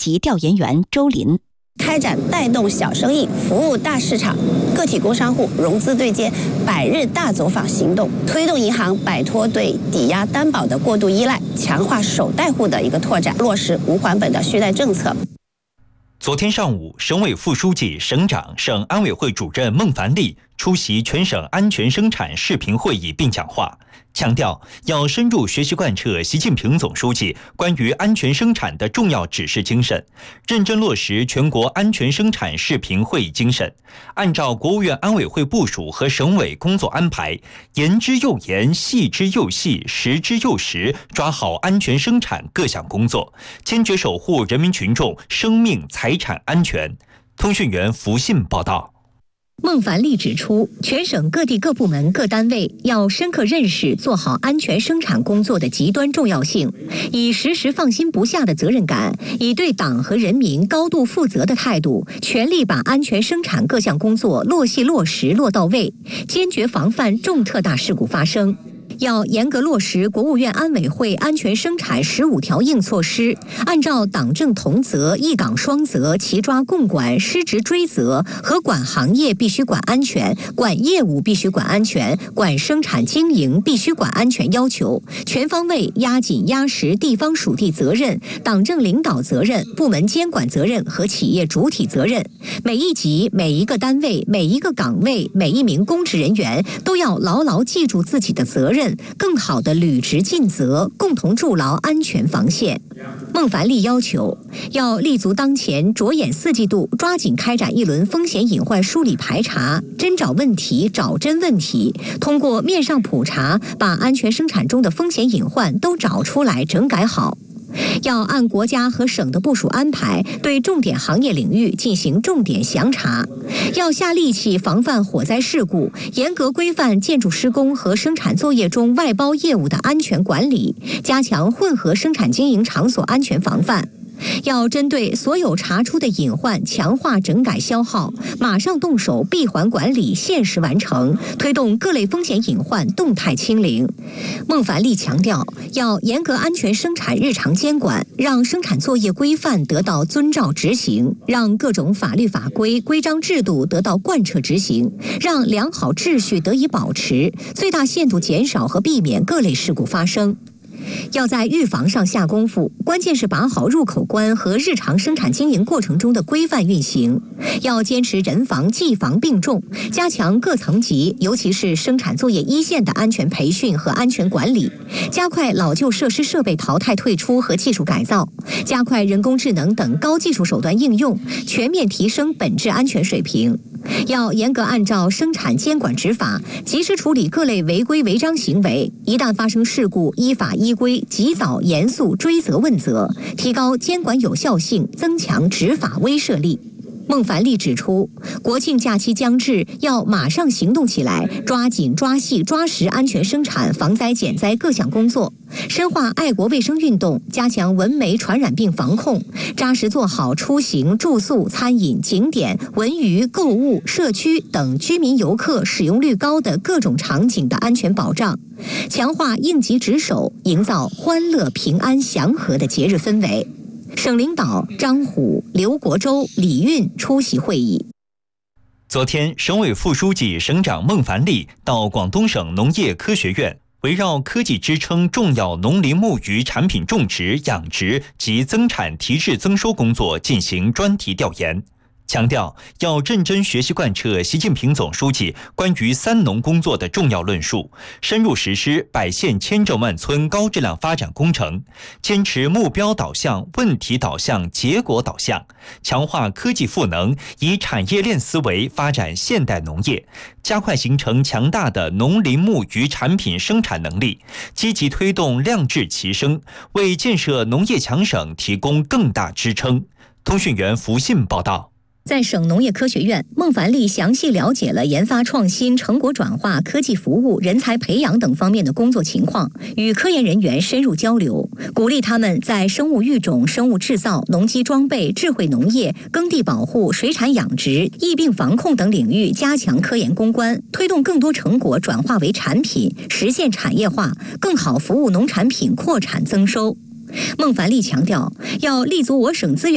级调研员周林。 开展带动小生意、服务大市场、个体工商户融资对接100日大走访行动，推动银行摆脱对抵押担保的过度依赖，强化首贷户的一个拓展，落实无还本的续贷政策。 昨天上午，省委副书记、省长、省安委会主任孟凡利出席全省安全生产视频会议并讲话，强调要深入学习贯彻习近平总书记关于安全生产的重要指示精神，认真落实全国安全生产视频会议精神，按照国务院安委会部署和省委工作安排，言之又言，细之又细，实之又实，抓好安全生产各项工作，坚决守护人民群众生命财产安全。通讯员福信报道。 孟凡利指出，全省各地各部门各单位要深刻认识做好安全生产工作的极端重要性，以时时放心不下的责任感，以对党和人民高度负责的态度，全力把安全生产各项工作落细落实落到位，坚决防范重特大事故发生。要严格落实国务院安委会安全生产15条硬措施，按照党政同责、一岗双责、齐抓共管、失职追责和管行业必须管安全、管业务必须管安全、管生产经营必须管安全要求，全方位压紧压实地方属地责任、党政领导责任、部门监管责任和企业主体责任。每一级、每一个单位、每一个岗位、每一名公职人员都要牢牢记住自己的责任，更好地履职尽责，共同筑牢安全防线。孟凡利要求，要立足当前，着眼4季度，抓紧开展一轮风险隐患梳理排查，真找问题，找真问题，通过面上普查，把安全生产中的风险隐患都找出来，整改好。要按国家和省的部署安排，对重点行业领域进行重点详查，要下力气防范火灾事故，严格规范建筑施工和生产作业中外包业务的安全管理，加强混合生产经营场所安全防范。要针对所有查出的隐患强化整改消耗，马上动手闭环管理，限时完成，推动各类风险隐患动态清零。孟凡利强调，要严格安全生产日常监管，让生产作业规范得到遵照执行，让各种法律法规、规章制度得到贯彻执行，让良好秩序得以保持，最大限度减少和避免各类事故发生。要在预防上下功夫，关键是把好入口关和日常生产经营过程中的规范运行。要坚持人防、技防并重，加强各层级，尤其是生产作业一线的安全培训和安全管理，加快老旧设施设备淘汰退出和技术改造，加快人工智能等高技术手段应用，全面提升本质安全水平。要严格按照生产监管执法，及时处理各类违规违章行为，一旦发生事故，依法依规及早严肃追责问责，提高监管有效性，增强执法威慑力。孟凡利指出，国庆假期将至，要马上行动起来，抓紧抓细抓实安全生产防灾减灾各项工作，深化爱国卫生运动，加强蚊媒传染病防控，扎实做好出行、住宿、餐饮、景点、文娱、购物、社区等居民游客使用率高的各种场景的安全保障，强化应急值守，营造欢乐、平安、祥和的节日氛围。省领导张虎、刘国洲、李运出席会议。 昨天，省委副书记、省长孟凡利到广东省农业科学院，围绕科技支撑重要农林牧渔产品种植、养殖及增产提质增收工作进行专题调研，强调要认真学习贯彻习近平总书记关于3农工作的重要论述，深入实施100县千镇万村高质量发展工程，坚持目标导向、问题导向、结果导向，强化科技赋能，以产业链思维发展现代农业，加快形成强大的农林牧渔产品生产能力，积极推动量质齐升，为建设农业强省提供更大支撑。通讯员福信报道。 在省农业科学院，孟凡利详细了解了研发创新、成果转化、科技服务、人才培养等方面的工作情况，与科研人员深入交流，鼓励他们在生物育种、生物制造、农机装备、智慧农业、耕地保护、水产养殖、疫病防控等领域加强科研攻关，推动更多成果转化为产品，实现产业化，更好服务农产品扩产增收。孟凡利强调，要立足我省资源